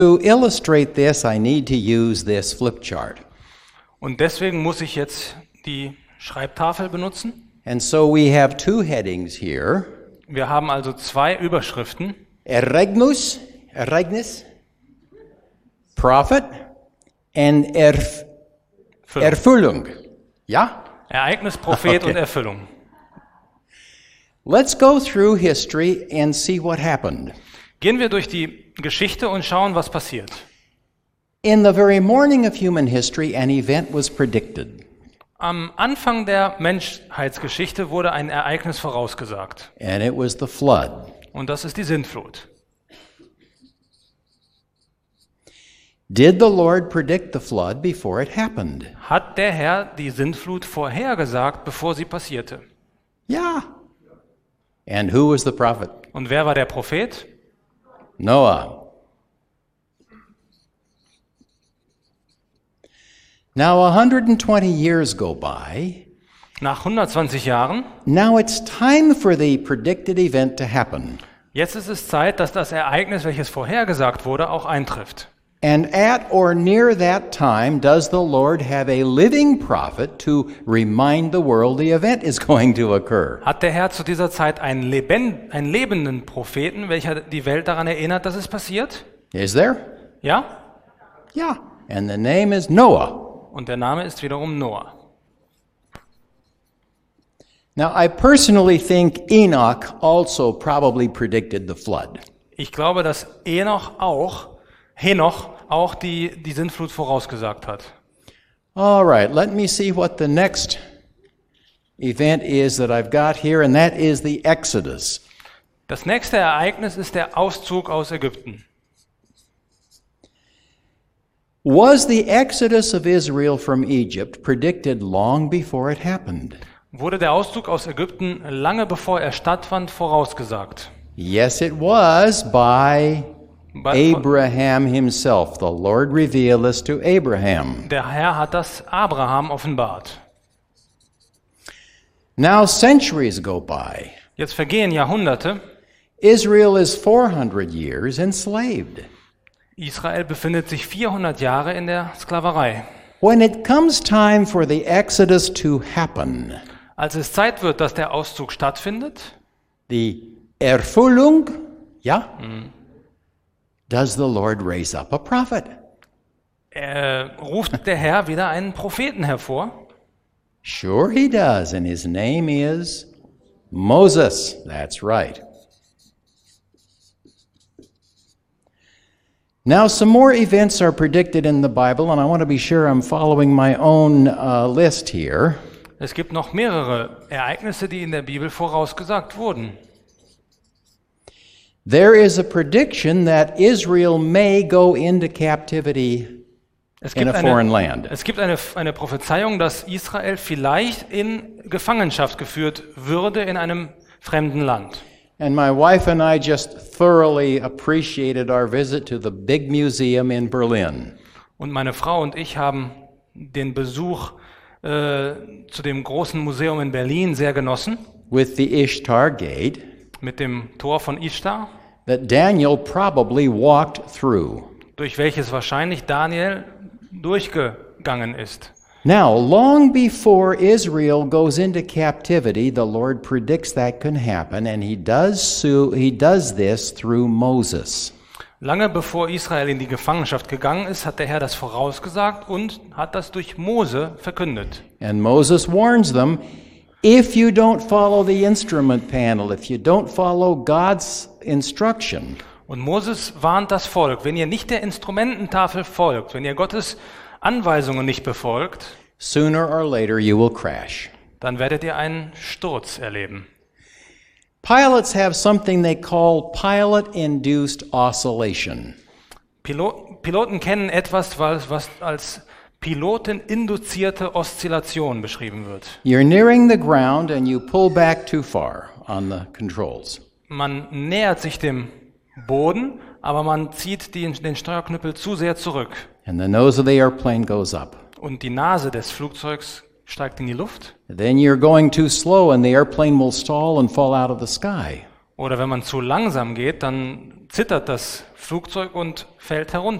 To illustrate this, I need to use this flip chart. Und deswegen muss ich jetzt die Schreibtafel benutzen. And so we have two headings here. Wir haben also zwei Überschriften. Ereignis, Prophet, and Erfüllung. Ja? Ereignis, Prophet Okay. und Erfüllung. Let's go through history and see what happened. Gehen wir durch die Geschichte und schauen, was passiert. In the very morning of human history, an event was predicted. Am Anfang der Menschheitsgeschichte wurde ein Ereignis vorausgesagt. And it was the flood. Und das ist die Sintflut. Did the Lord predict the flood before it happened? Hat der Herr die Sintflut vorhergesagt, bevor sie passierte? Yeah. And who was the prophet? Und wer war der Prophet? Noah. Now 120 years go by. Nach 120 Jahren. Now it's time for the predicted event to happen. Jetzt ist es Zeit, dass das Ereignis, welches vorhergesagt wurde, auch eintrifft. And at or near that time, does the Lord have a living prophet to remind the world the event is going to occur? Hat der Herr zu dieser Zeit einen lebenden Propheten, welcher die Welt daran erinnert, dass es passiert? Is there? Ja? Yeah. And the name is Noah. Und der Name ist wiederum Noah. Now, I personally think Enoch also probably predicted the flood. Ich glaube, dass Henoch auch die Sintflut vorausgesagt hat. All right, let me see what the next event is that I've got here, and that is the Exodus. Das nächste Ereignis ist der Auszug aus Ägypten. Was the Exodus of Israel from Egypt predicted long before it happened? Wurde der Auszug aus Ägypten lange bevor er stattfand vorausgesagt? Yes, it was by Von- Abraham himself. The Lord revealed this to Abraham. Der Herr hat das Abraham offenbart. Now centuries go by. Jetzt vergehen Jahrhunderte. Israel is 400 years enslaved. Israel befindet sich 400 Jahre in der Sklaverei. When it comes time for the Exodus to happen, Als es Zeit wird, dass der Auszug stattfindet, the Erfüllung, yeah, does the Lord raise up a prophet? ruft der Herr wieder einen Propheten hervor. Sure he does, and his name is Moses. That's right. Now, some more events are predicted in the Bible, and I want to be sure I'm following my own list here. Es gibt noch mehrere Ereignisse, die in der Bibel vorausgesagt wurden. There is a prediction that Israel may go into captivity Es in gibt, a foreign land. es gibt eine Prophezeiung, dass Israel vielleicht in Gefangenschaft geführt würde in einem fremden Land. And my wife and I just thoroughly appreciated our visit to the big museum in Berlin. Und meine Frau und ich haben den Besuch zu dem großen Museum in Berlin sehr genossen, With the Ishtar Gate mit dem Tor von Ishtar, that Daniel probably walked through. durch welches wahrscheinlich Daniel durchgegangen ist. Now, long before Israel goes into captivity, the Lord predicts that can happen, and he does this through Moses. Lange bevor Israel in die Gefangenschaft gegangen ist, hat der Herr das vorausgesagt und hat das durch Mose verkündet. And Moses warns them, if you don't follow the instrument panel, if you don't follow God's instruction, Und Moses warnt das Volk, wenn ihr nicht der Instrumententafel folgt, wenn ihr Gottes Anweisungen nicht befolgt, sooner or later you will crash. dann werdet ihr einen Sturz erleben. Pilots have something they call pilot-induced oscillation. Piloten kennen etwas, was als piloteninduzierte Oszillation beschrieben wird. You're nearing the ground and you pull back too far on the controls. Man nähert sich dem Boden, aber man zieht den Steuerknüppel zu sehr zurück. And the nose of the airplane goes up. Und die Nase des Flugzeugs steigt in die Luft. Then you're going too slow and the airplane will stall and fall out of the sky. Oder wenn man zu langsam geht, dann zittert das Flugzeug und fällt herunter.